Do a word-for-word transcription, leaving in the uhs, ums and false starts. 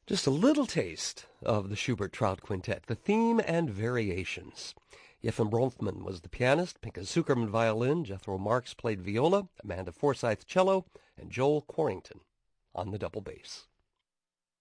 Just a little taste of the Schubert-Trout Quintet, the theme and variations. Yefim Bronfman was the pianist, Pinchas Zuckerman violin, Jethro Marks played viola, Amanda Forsyth cello, and Joel Quarrington on the double bass.